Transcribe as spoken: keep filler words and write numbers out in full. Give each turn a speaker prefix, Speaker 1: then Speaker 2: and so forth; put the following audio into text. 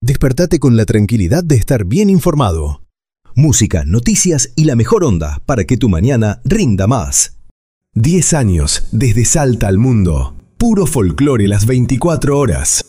Speaker 1: Despertate con la tranquilidad de estar bien informado. Música, noticias y la mejor onda para que tu mañana rinda más. diez años desde Salta al mundo. Puro folclore las veinticuatro horas.